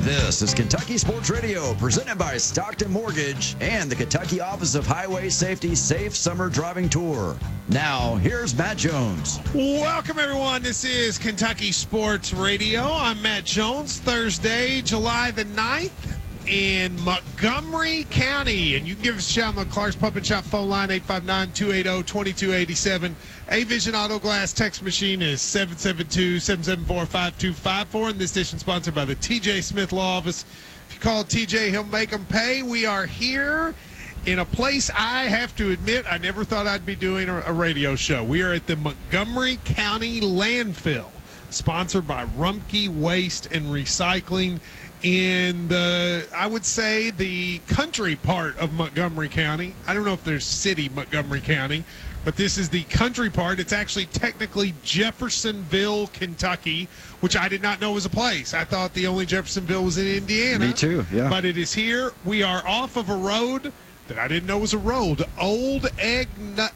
This is Kentucky Sports Radio, presented by Stockton Mortgage and the Kentucky Office of Highway Safety Safe Summer Driving Tour. Now, here's Matt Jones. Welcome, everyone. This is Kentucky Sports Radio. I'm Matt Jones. Thursday, July the 9th in Montgomery County. And you can give us a shout on the Clark's Pump and Shop phone line, 859-280-2287. A-Vision Auto Glass text machine is 772-774-5254. And this edition sponsored by the TJ Smith Law Office. If you call TJ, he'll make them pay. We are here in a place I have to admit I never thought I'd be doing a radio show. We are at the Montgomery County Landfill, sponsored by Rumpke Waste and Recycling in the, I would say, the country part of Montgomery County. I don't know if there's city Montgomery County, but this is the country part. It's actually technically Jeffersonville, Kentucky, which I did not know was a place. I thought the only Jeffersonville was in Indiana. Me too, yeah. But it is here. We are off of a road that I didn't know was a road. Old Egg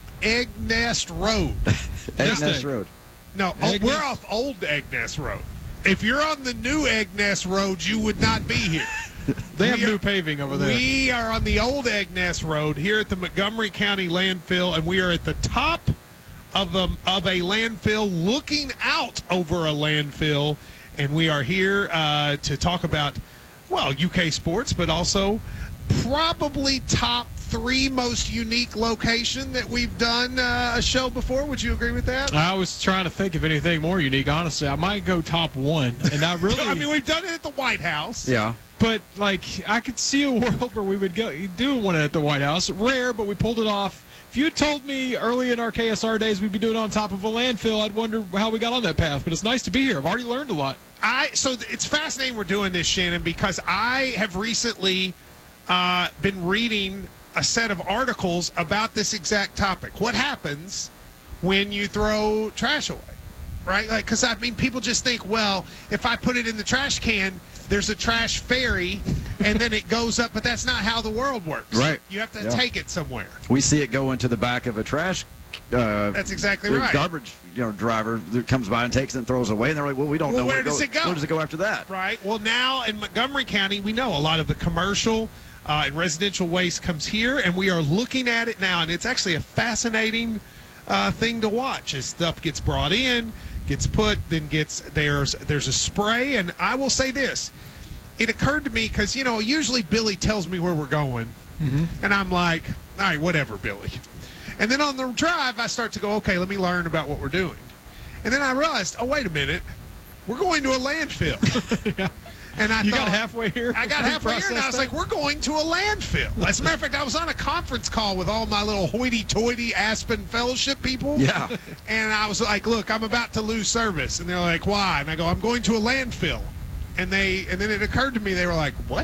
Nest Road. Egg Nest Road. No, we're off Old Egg Nest Road. If you're on the new Egg Nest Road, you would not be here. They have new paving over there. We are on the old Egg Nest Road here at the Montgomery County Landfill, and we are at the top of a landfill looking out over a landfill, and we are here to talk about, well, UK sports, but also probably top 3 most unique location that we've done a show before. Would you agree with that? I was trying to think of anything more unique. Honestly, I might go top 1. And I really, I mean, we've done it at the White House. Yeah. But like, I could see a world where we would go do one at the White House. Rare, but we pulled it off. If you had told me early in our KSR days we'd be doing it on top of a landfill, I'd wonder how we got on that path. But it's nice to be here. I've already learned a lot. So it's fascinating we're doing this, Shannon, because I have recently been reading a set of articles about this exact topic. What happens when you throw trash away, right? Like, because I mean, people just think, well, if I put it in the trash can, there's a trash ferry, and then it goes up. But that's not how the world works. Right. You have to take it somewhere. We see it go into the back of a trash. That's exactly right. Garbage, driver that comes by and takes it and throws it away, and they're like, "Well, we don't know where does it go? Where does it go after that?" Right. Well, now in Montgomery County, we know a lot of the commercial and residential waste comes here, and we are looking at it now, and it's actually a fascinating thing to watch as stuff gets brought in, gets put, then there's a spray. And I will say this, it occurred to me because usually Billy tells me where we're going, and I'm like, all right, whatever, Billy. And then on the drive I start to go, okay, let me learn about what we're doing. And then I realized, oh, wait a minute, we're going to a landfill. Yeah. And I got halfway here? I got halfway here, and I was like, we're going to a landfill. As a matter of fact, I was on a conference call with all my little hoity-toity Aspen Fellowship people. Yeah. And I was like, look, I'm about to lose service. And they're like, why? And I go, I'm going to a landfill. And then it occurred to me, they were like, what?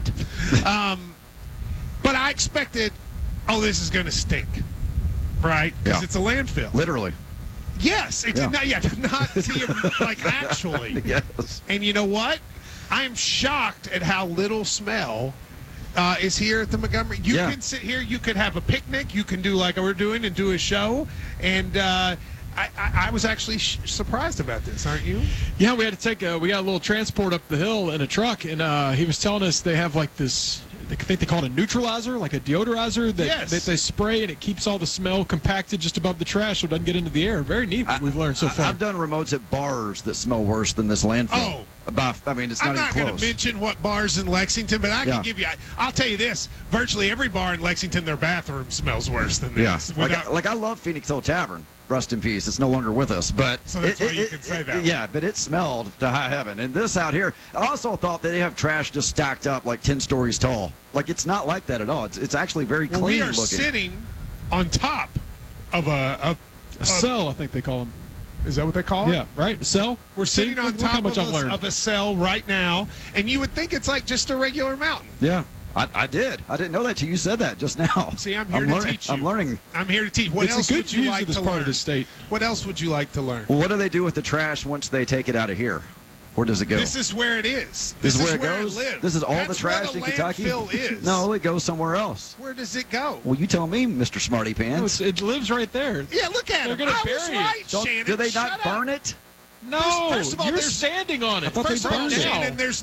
But I expected, oh, this is going to stink, right? Because it's a landfill. Literally. Yes. It did not like actually. Yes. And you know what? I am shocked at how little smell is here at the Montgomery. You can sit here, you could have a picnic, you can do like we're doing and do a show. And I was actually surprised about this, aren't you? Yeah, we had to we got a little transport up the hill in a truck, and he was telling us they have like this, I think they call it a neutralizer, like a deodorizer that they spray, and it keeps all the smell compacted just above the trash so it doesn't get into the air. Very neat what we've learned so far. I've done remotes at bars that smell worse than this landfill. Oh. It's not even close. I'm not going to mention what bars in Lexington, but I can give you, I'll tell you this, virtually every bar in Lexington, their bathroom smells worse than this. Yeah. Like I love Phoenix Hill Tavern. Rest in peace. It's no longer with us. But so that's why you can say that. Yeah, but it smelled to high heaven. And this out here, I also thought that they have trash just stacked up like 10 stories tall. Like, it's not like that at all. It's actually very clean looking. We are sitting on top of a cell, I think they call them. Is that what they call it? Yeah, right. A cell. We're sitting on top of a cell right now, and you would think it's like just a regular mountain. Yeah. I did. I didn't know that till you said that just now. See, I'm here to teach you. I'm learning. I'm here to teach. What else would you like to learn? Part of the state. What else would you like to learn? Well, what do they do with the trash once they take it out of here? Where does it go? This is where it is. This is where it goes? It lives. This is all That's the trash where in Kentucky? Landfill is. No, it goes somewhere else. Where does it go? Well, you tell me, Mr. Smarty Pants. No, it lives right there. Yeah, look at it. I was right, Shannon. Do they not burn it? No, First of all, you're standing on it. I thought they burned it. Shannon, there's